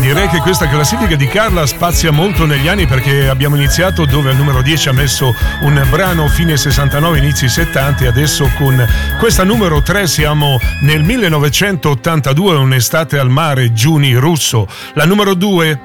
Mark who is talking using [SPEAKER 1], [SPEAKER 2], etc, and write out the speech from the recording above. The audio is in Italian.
[SPEAKER 1] direi che questa classifica di Carla spazia molto negli anni, perché abbiamo iniziato dove al numero 10 ha messo un brano fine 69, inizi 70, e adesso con questa numero 3 siamo nel 1982, un'estate al mare, Giuni Russo. La numero 2